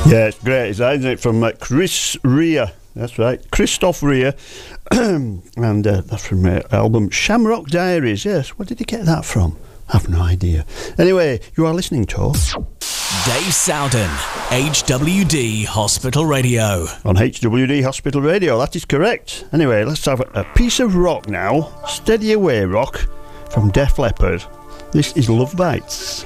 Yeah, it's great, isn't it? From Chris Rea. That's right, Christoph Rea. And that's from album Shamrock Diaries. Yes, where did he get that from? I have no idea. Anyway, you are listening to Dave Sowden, HWD Hospital Radio. On HWD Hospital Radio, that is correct. Anyway, let's have a piece of rock now. Steady Away rock from Def Leppard. This is Love Bites.